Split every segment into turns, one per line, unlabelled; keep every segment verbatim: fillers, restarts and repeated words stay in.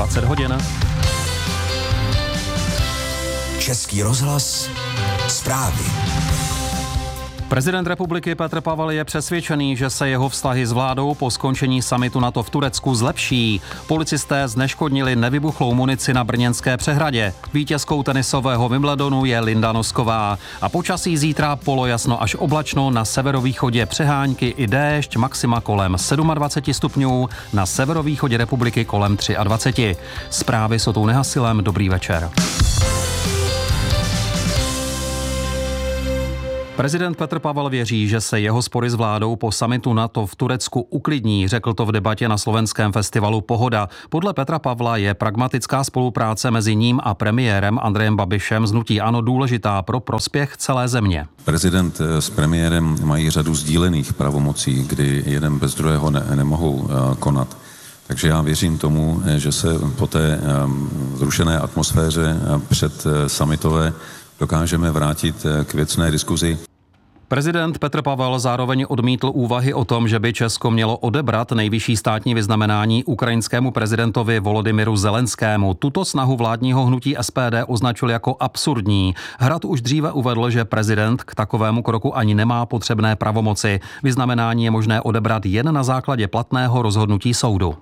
dvacet hodin.
Český rozhlas, zprávy.
Prezident republiky Petr Pavel je přesvědčený, že se jeho vztahy s vládou po skončení summitu NATO v Turecku zlepší. Policisté zneškodnili nevybuchlou munici na brněnské přehradě. Vítězkou tenisového Wimbledonu je Linda Nosková. A počasí zítra polojasno až oblačno, na severovýchodě přehánky i déšť, maxima kolem dvacet sedm stupňů, na severovýchodě republiky kolem dvacet tři. Zprávy s Otou Nehasilem, dobrý večer. Prezident Petr Pavel věří, že se jeho spory s vládou po summitu NATO v Turecku uklidní, řekl to v debatě na slovenském festivalu Pohoda. Podle Petra Pavla je pragmatická spolupráce mezi ním a premiérem Andrejem Babišem z hnutí ANO důležitá pro prospěch celé země.
Prezident s premiérem mají řadu sdílených pravomocí, kdy jeden bez druhého ne, nemohou konat. Takže já věřím tomu, že se po té zrušené atmosféře před summitové dokážeme vrátit k věcné diskuzi.
Prezident Petr Pavel zároveň odmítl úvahy o tom, že by Česko mělo odebrat nejvyšší státní vyznamenání ukrajinskému prezidentovi Volodymyru Zelenskému. Tuto snahu vládního hnutí S P D označil jako absurdní. Hrad už dříve uvedl, že prezident k takovému kroku ani nemá potřebné pravomoci. Vyznamenání je možné odebrat jen na základě platného rozhodnutí soudu.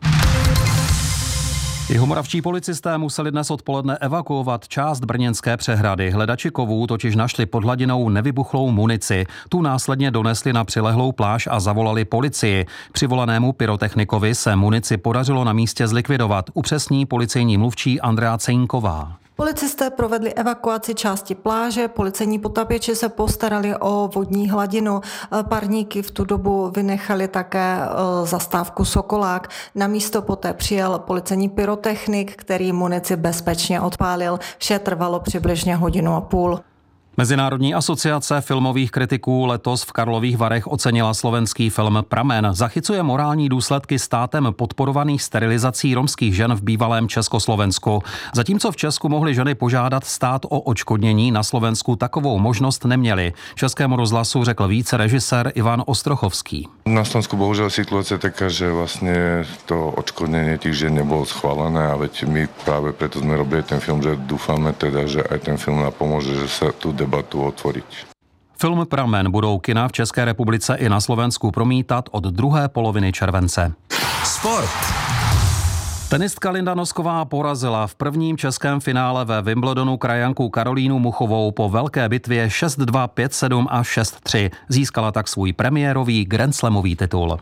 Jihomoravští policisté museli dnes odpoledne evakuovat část brněnské přehrady. Hledači kovů totiž našli pod hladinou nevybuchlou munici. Tu následně donesli na přilehlou pláž a zavolali policii. Přivolanému pyrotechnikovi se munici podařilo na místě zlikvidovat, upřesní policejní mluvčí Andrea Cejnková.
Policisté provedli evakuaci části pláže, policejní potapěči se postarali o vodní hladinu. Parníky v tu dobu vynechali také zastávku Sokolák. Na místo poté přijel policejní pyrotechnik, který munici bezpečně odpálil. Vše trvalo přibližně hodinu a půl.
Mezinárodní asociace filmových kritiků letos v Karlových Varech ocenila slovenský film Pramen. Zachycuje morální důsledky státem podporovaných sterilizací romských žen v bývalém Československu. Zatímco v Česku mohly ženy požádat stát o odškodnění, na Slovensku takovou možnost neměli. Českému rozhlasu řekl více režisér Ivan Ostrochovský.
Na Slovensku bohužel situace taká, že vlastně to odškodnění těch žen nebylo schválené a veď my právě proto jsme robili ten film, že doufáme teda, že aj ten film nám pomůže, že se tu debatu otvoriť.
Film Pramen budou kina v České republice i na Slovensku promítat od druhé poloviny července.
Sport.
Tenistka Linda Nosková porazila v prvním českém finále ve Wimbledonu krajanku Karolínu Muchovou po velké bitvě šest dva, pět sedm a šest tři. Získala tak svůj premiérový grandslamový titul.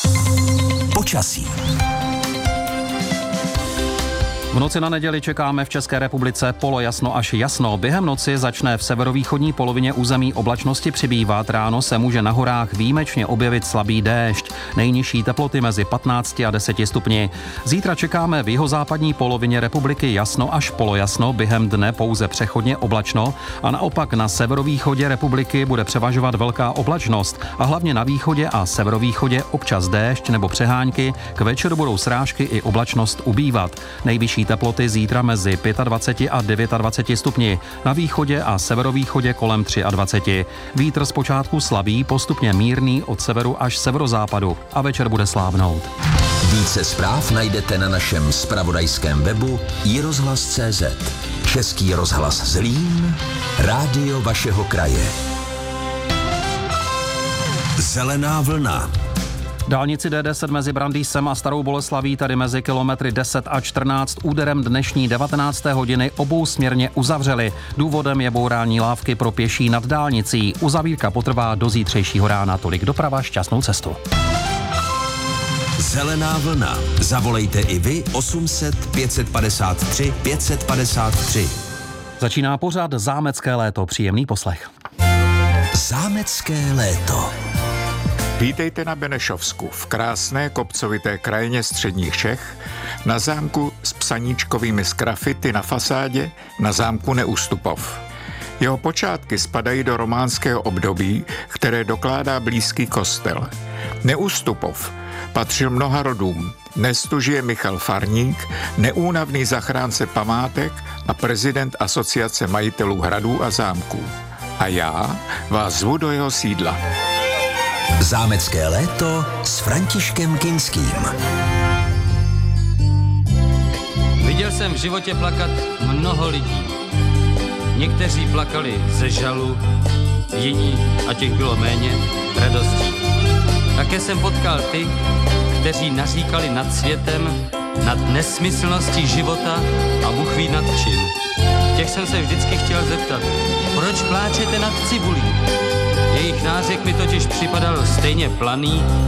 Počasí.
V noci na neděli čekáme v České republice polojasno až jasno. Během noci začne v severovýchodní polovině území oblačnosti přibývat. Ráno se může na horách výjimečně objevit slabý déšť. Nejnižší teploty mezi patnácti a deseti stupni. Zítra čekáme v jihozápadní polovině republiky jasno až polojasno, během dne pouze přechodně oblačno a naopak na severovýchodě republiky bude převažovat velká oblačnost a hlavně na východě a severovýchodě občas déšť nebo přehánky. K večeru budou srážky i oblačnost ubývat. Nejvyšší teploty zítra mezi dvaceti pěti a dvaceti devíti stupni, na východě a severovýchodě kolem dvacet tři. Vítr zpočátku slabý, postupně mírný od severu až severozápadu a večer bude slávnout.
Více zpráv najdete na našem zpravodajském webu i rozhlas tečka cé zet. Český rozhlas Zlín, rádio vašeho kraje. Zelená vlna.
Dálnici D deset mezi Brandýsem a Starou Boleslaví, tady mezi kilometry deset a čtrnáct, úderem dnešní devatenácté hodiny obousměrně uzavřeli. Důvodem je bourání lávky pro pěší nad dálnicí. Uzavírka potrvá do zítřejšího rána. Tolik doprava, šťastnou cestu.
Zelená vlna. Zavolejte i vy osm set, pět set padesát tři, pět set padesát tři.
Začíná pořad Zámecké léto. Příjemný poslech.
Zámecké léto.
Vítejte na Benešovsku, v krásné kopcovité krajině středních Čech, na zámku s psaníčkovými sgrafity na fasádě, na zámku Neustupov. Jeho počátky spadají do románského období, které dokládá blízký kostel. Neustupov patřil mnoha rodům. Dnes tu žije Michal Farník, neúnavný zachránce památek a prezident Asociace majitelů hradů a zámků. A já vás zvu do jeho sídla.
Zámecké léto s Františkem Kinským.
Viděl jsem v životě plakat mnoho lidí. Někteří plakali ze žalu, jiní, a těch bylo méně, radostí. Také jsem potkal ty, kteří naříkali nad světem, nad nesmyslností života a Bůh ví nad čím. Těch jsem se vždycky chtěl zeptat, proč pláčete nad cibulí? Jejich nářek mi totiž připadal stejně planý